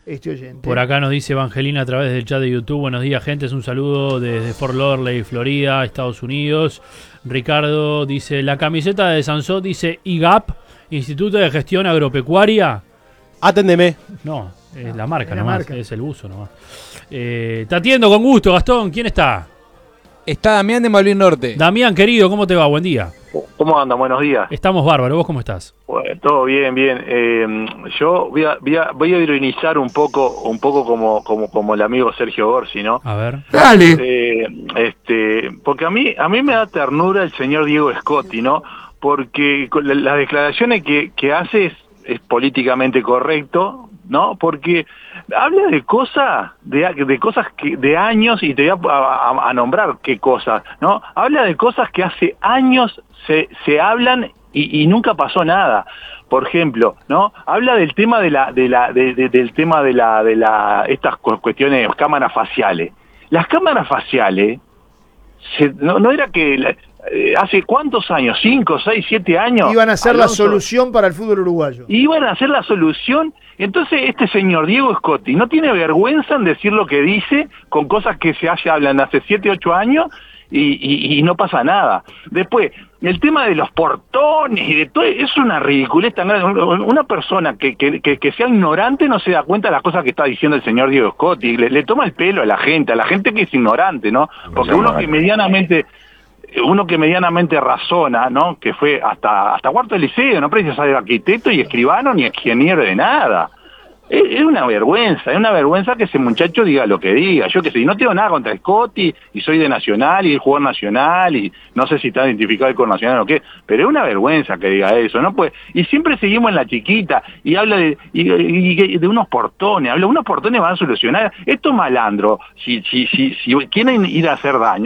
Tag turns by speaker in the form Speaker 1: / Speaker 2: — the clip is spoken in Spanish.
Speaker 1: este oyente.
Speaker 2: Por acá nos dice Evangelina a través del chat de YouTube. Buenos días, gente. Es un saludo desde Fort Lauderdale, Florida, Estados Unidos. Ricardo dice, la camiseta de Sansó dice IGAP, Instituto de Gestión Agropecuaria.
Speaker 3: Aténdeme.
Speaker 2: No, es la marca
Speaker 1: Es la
Speaker 2: nomás,
Speaker 1: marca.
Speaker 2: es el uso nomás. Te atiendo con gusto, Gastón. ¿Quién está?
Speaker 4: Está Damián de Malvin Norte.
Speaker 2: Damián, querido, ¿cómo te va? Buen día.
Speaker 5: ¿Cómo andan? Buenos días.
Speaker 2: Estamos bárbaros. ¿Vos cómo estás?
Speaker 5: Bueno, todo bien, bien. Yo voy a ironizar un poco como el amigo Sergio Gorsi, ¿no?
Speaker 2: A ver.
Speaker 1: Dale.
Speaker 5: Porque a mí me da ternura el señor Diego Scotti, ¿no? Porque con las declaraciones que hace es políticamente correcto, ¿no? Porque habla de cosas, de cosas de años, y te voy a nombrar qué cosas, ¿no? Habla de cosas que hace años se hablan y nunca pasó nada. Por ejemplo, ¿no? Habla del tema del tema de estas cuestiones, cámaras faciales. Las cámaras faciales, no era que hace cuántos años, 5, 6, 7 años.
Speaker 1: Iban a ser la
Speaker 5: Alonso,
Speaker 1: solución para el fútbol uruguayo.
Speaker 5: iban a ser la solución. Entonces este señor Diego Scotti no tiene vergüenza en decir lo que dice con cosas que se hablan hace 7, 8 años y no pasa nada. Después, el tema de los portones y de todo, es una ridiculez tan grande. Una persona que sea ignorante no se da cuenta de las cosas que está diciendo el señor Diego Scotti, le toma el pelo a la gente que es ignorante, ¿no? Porque uno que medianamente razona, ¿no? Que fue hasta cuarto de liceo, no precisa ser arquitecto y escribano ni ingeniero de nada. Es una vergüenza que ese muchacho diga lo que diga. Yo que sé, no tengo nada contra Scotti, y soy de Nacional, y el jugador Nacional, y no sé si está identificado con Nacional o qué, pero es una vergüenza que diga eso, ¿no? Pues, y siempre seguimos en la chiquita, y habla de unos portones, unos portones van a solucionar. Estos malandros, si quieren ir a hacer daño,